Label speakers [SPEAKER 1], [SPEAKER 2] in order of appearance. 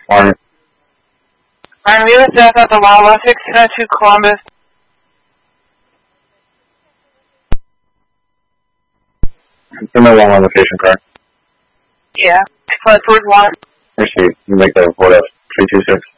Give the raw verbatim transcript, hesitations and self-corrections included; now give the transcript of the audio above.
[SPEAKER 1] Army.
[SPEAKER 2] I'm U S F at the Wawa, six ten two Columbus.
[SPEAKER 1] Send me one on location card.
[SPEAKER 2] Yeah. Flight Force one.
[SPEAKER 1] Receive. You make that report up. three two six.